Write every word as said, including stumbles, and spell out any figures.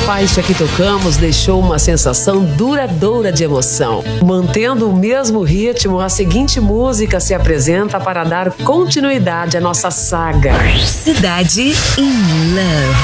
faixa que tocamos deixou uma sensação duradoura de emoção. Mantendo o mesmo ritmo, a seguinte música se apresenta para dar continuidade à nossa saga. Cidade in Love.